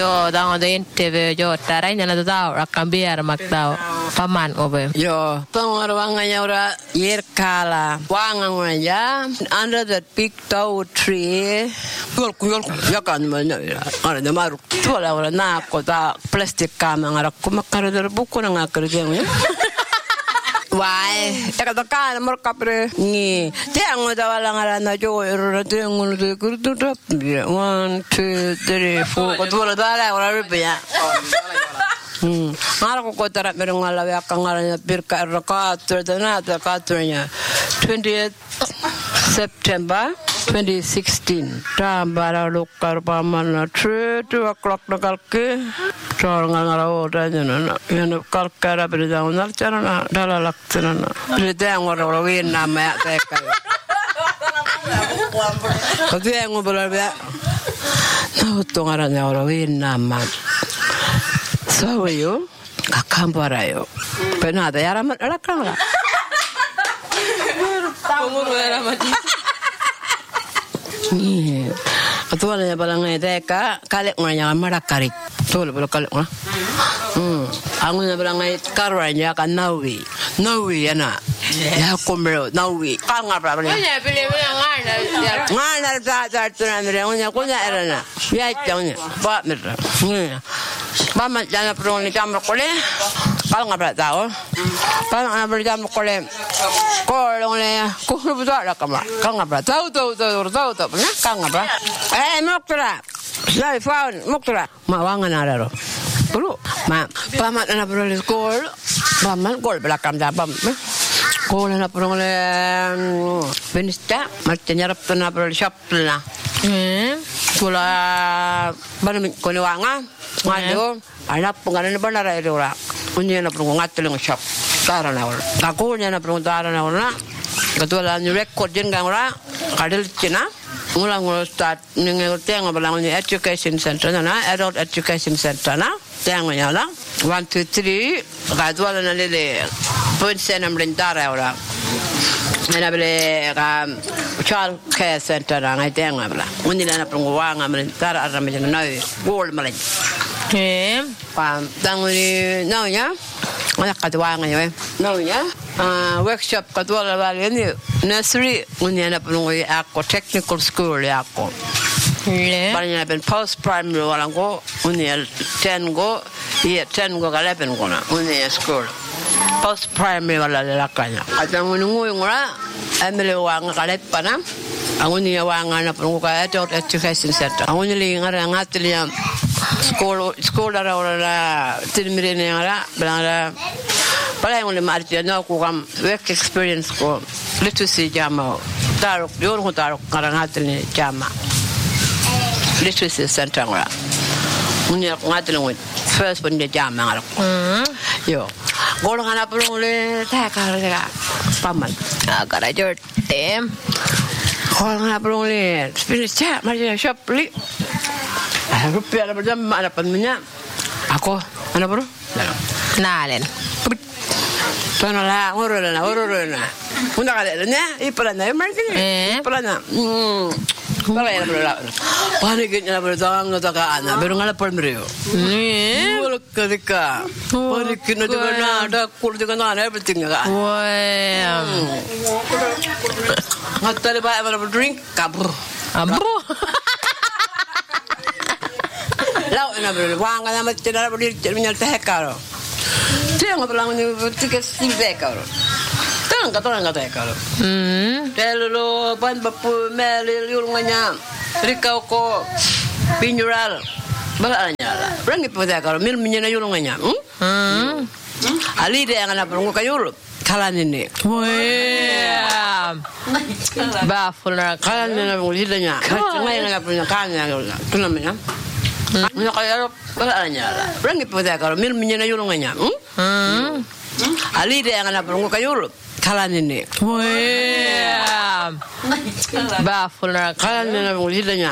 Yo, tao do interview yo taray na tao rakambiar magtao paman obe. Yo, pangorwanga ora yerkala wanga ya under that big tall tree. Yol yakan mana ara de maru. Tola ora na ko da plastic kama ngara kumakara der buku na kerja ya. Why? Taka taka na kapre ni. Tiang da wala ngara na jo ero tiang ngul de kurtu tap. 1 2 3 4 ko tola dala ora rubya. Ngara ko tara pero ngala ya kangara birka raka tredana ta katranya 20th September 2016 tambara lokar pamana 2 o'clock nakalke ngara ora jana yana kalkara berdana chana dala laktana berdang ora wina ma teka ko tiang ngobrol ya no tongara ora wina ma Sawayo, kakambarayo. Penada yaraman alakanga. Penguru yaraman. Ni, atuan ya balangai deka kalek nganya marakari. Tol bolo kalek ngah. Angun ya balangai karanya kan nawi yana. Ya komero nawi. Kanga berapa ni? Punya pilih ngana. Ngana ta tunan mereka punya erana. Ya jangan. Ba mereka. Mama jangan perlu ni jam berkole, kalau nggak tahu, kalau nggak jam berkole, kalau ni, kalau betul ada kamera, kalau nggak tahu, benar, kalau nggak muktura, saya found muktura, mawangan ada loh, perlu, paman anak perlu sekolah, paman sekolah belakang jabam, sekolah anak perlu penista, macam nyarap anak perlu shop lah. Sekolah baru konewangan, ngajo, anak pengaruh benar ada orang. Punya anak perlu ngatur shop, taran awal. Aku punya anak perlu taran awal na. Ketua new record jengang orang, kadal Cina, ngulang start nengal tiang abalang ni education center na, adult education center na, tiang nyala. 1 2 3, ketua na lele, point senam lentara orang. Mana boleh child care center ngai tiang abla. Undi lana perlu wang amelentar arah macam nawi gold malang. Pam tanguni naunya, mana ketua ngai naunya. Workshop ketua lawal ni nursery undi lana perlu aku technical school aku. Banyak pen post primary orang ko undi 10 go, 10 go kalau pen ko na undi school. Post primary wala lalakanya. Atang menunggu yang ora, ambil wang kalet panam. Aku ni wang anak perungka adult education center. Aku ni lingar ngat liam school ada orang timire ni ada belanda. Pada yang ni marti na aku kam work experience ko literacy jama. Taruk diorang taruk karang ngat ni jama. Literacy center ora.Uni ngat ni first pun dia jama ngara. Yo. Golong anak perlu le tak kalau saya paman. Agak aja tem. Golong anak perlu le spirit cak macam shop li. Rupiah ada berjam ada penuhnya. Aku anak perlu. Nalen. Tuan lah urut. Unda kada nya ipalana martin. Ipalana. Kalau yang berlaku, paniknya berdagang atau anak, baru ngalah permeriu. Kalau ketika paniknya juga ada, kalau juga ada everything kan. Wah. Ngatar lepas apa drink kabur. Abro. Lau enak berlaku, wang kan amat cedera berdiri menyal teh karo. Dia nggak pulang ni tiket sim teh karo. Kata teh karo. Telo ban bapu melil yulungnya. Rikau ko binjural. Balanya lah. Berang itu teh karo mil menyena yulungnya. Ali dia yang anak perunggu kayul. Kalan ini. Wah. Baful nak. Kalan ini perunggu hidanya. Ngai ngai punya kannya. Itu namanya. Punya kayul balanya lah. Berang itu teh karo mil menyena yulungnya. Ali dia yang anak perunggu kayul. Kalan ini. Wah. Baful nak. Kalan ini perunggu hidanya.